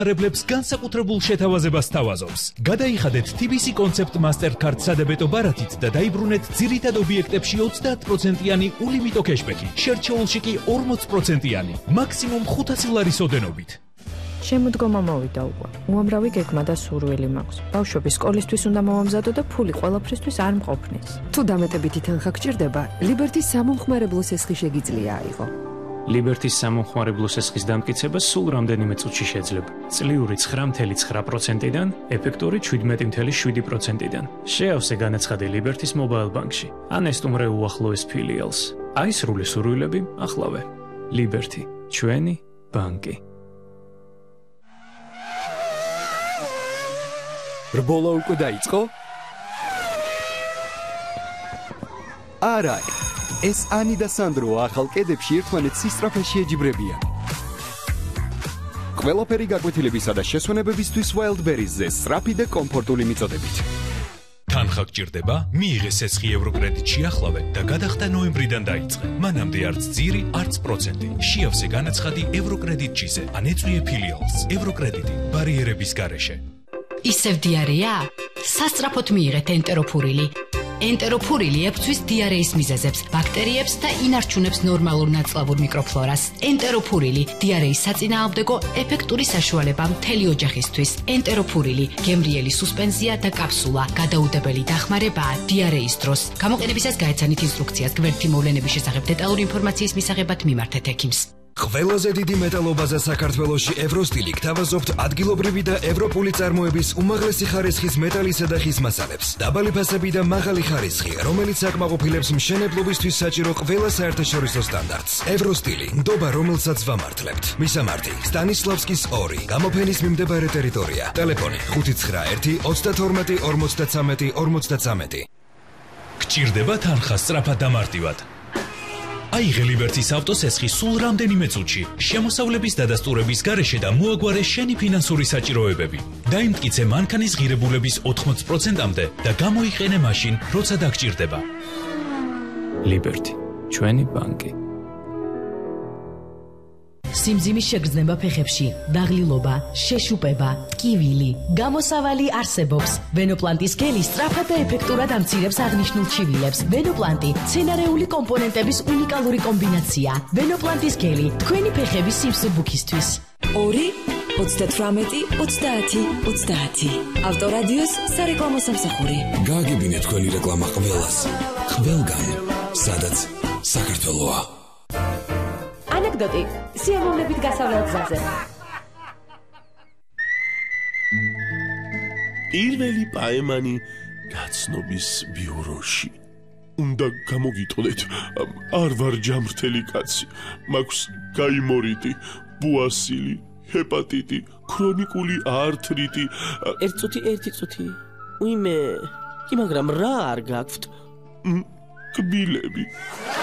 რეპლებს განსაკუთრებულ შეთავაზებას თავაზობს. გადაიხადეთ TBC Concept Mastercard სადებეტო ბარათით და დაიბრუნეთ ძირითად ობიექტებში 30%-იანი ულიმიტო кэშბექი, შერჩეულში კი 40%-იანი, მაქსიმუმ 500 ლარის ოდენობით. შემოდგომა მოვიდა უკვე. უამრავი გეგმა და სურვილი მაქვს. ბავშვები სკოლისთვის უნდა მოვამზადო და ფული ყველაფრისთვის არ მყოფნის. თუ დამეტებითი თანხა გჭირდება, ლიბერტის სამომხმარებლო სესხი შეგიძლია აიღო. ლიბერტის სამომხმარებლო სესხის დამტკიცება სულ რამდენიმე წუთში შეძლება. წლიური 9.9%-დან ეფექტური 17.7%-დან. შეავსე განაცხადი ლიბერტის მობაილ ბანკში. ან ესტუმრე უახლოეს ფილიალს. აისრულე სურვილები ახლავე. ლიბერტი, ჩვენი ბანკი. რბოლა უკვე დაიწყო? არა. ეს ანი და სანდრო ახალ კედებში ერთმანეთს სისწრაფეში ეჯიბრებიან. ყველაფერი გაკვეთილებისა და შესვენებებისთვის Wildberries-ზე სწრაფი და კომფორტული მიწოდებით. თანხა გჭირდება? მიიღე სესხი ევროკრედიტში ახლავე და გადახდა ნოემბრიდან დაიწყე. მანამდე არც ძირი, არც პროცენტი. შეავსე განაცხადი ევროკრედიტჩიზე, ან ეწვიე ფილიალს. ევროკრედიტი ბარიერების გარეშე. ისევ დიარეა? სასწრაფოდ მიიღეთ ენტეროფურილი. ენტეროფურილი ებწვის დიარეის მიზეზებს, ბაქტერიებს და ინარჩუნებს ნორმალურ ნაწლავურ მიკროფლორას. ენტეროფურილი დიარეის საწინააღმდეგო ეფექტური საშუალება მთელი ოჯახისთვის. ენტეროფურილი გემრიელი სუსპენზია და კაფსულა, გადაუდებელი დახმარებაა დიარეის დროს. გამოყენებისას გაეცანით ინსტრუქციას. გვერდითი მოვლენების შესახებ დეტალური ინფორმაციის მისაღებად მიმართეთ ექიმს. ყველაზე დიდი მეტალობაზე საქართველოში ევროსტილი გთავაზობთ ადგილობრივი და ევროპული წარმოების უმაღლესი ხარისხის მეტალისა და ხის მასალებს. დაბალი ფასები და მაღალი ხარისხი, რომელიც აკმაყოფილებს მშენებლობისთვის საჭირო ყველა საერთაშორისო სტანდარტს. ევროსტილი, ნდობა, რომელსაც ვამართლებთ. მისამართი: სტანისლავსკის 2, გამოფენის მიმდებარე ტერიტორია. ტელეფონი: 591-32-43-53. გჭირდება თანხა სწრაფად და მარტივად. აიღე ლიბერტის ავტოსესხი სულ რამდენიმე წუთში, შემოსავლების დადასტურების გარეშე და მოაგვარე შენი ფინანსური საჭიროებები. დაიმტკიცე მანქანის ღირებულების 80%-მდე და გამოიყენე მაშინ, როცა დაგჭირდება. ლიბერტი, ჩვენი ბანკი. სიმძიმის შეგრძნება ფეხებში, დაღლილობა, შეშუპება, ტკივილი, გამოსავალი არსებობს. ვენოპლანტის გელი სწრაფად და ეფექტურად ამცირებს აღნიშნულ ჩივილებს. ვენოპლანტი მცენარეული კომპონენტების უნიკალური კომბინაცია. ვენოპლანტის გელი თქვენი ფეხების სიმსუბუქისთვის. 2-38-30-30. ავტორადიოს სარეკლამო სამსახური. გააგებინე თქვენი რეკლამა ყველას. ყველგან, სადაც საქართველოა. ანეკდოტი სიამოვნებით გასავლელ გზაზე. პირველი პაემანი გაცნობის ბიუროში. უნდა გამოგიტყდეთ, არ ვარ ჯამრთელი კაცი. მაქვს გაიმორიტი, ბუასილი, ჰეპატიტი, ქრონიკული ართრიტი. ერთი წუთი. უიმე, კი მაგრამ რა არ გაქვთ? კბილები.